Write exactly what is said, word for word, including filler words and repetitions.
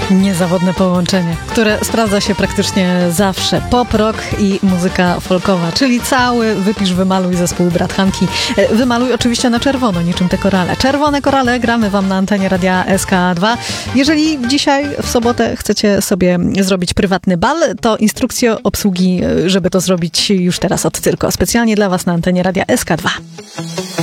Niezawodne połączenie, które sprawdza się praktycznie zawsze. Pop, rock i muzyka folkowa, czyli cały wypisz, wymaluj zespół Brat Hanki. Wymaluj oczywiście na czerwono, niczym te korale. Czerwone korale gramy wam na antenie Radia S K dwa. Jeżeli dzisiaj w sobotę chcecie sobie zrobić prywatny bal, to instrukcje obsługi, żeby to zrobić już teraz od Cyrko. Specjalnie dla was na antenie Radia S K dwa.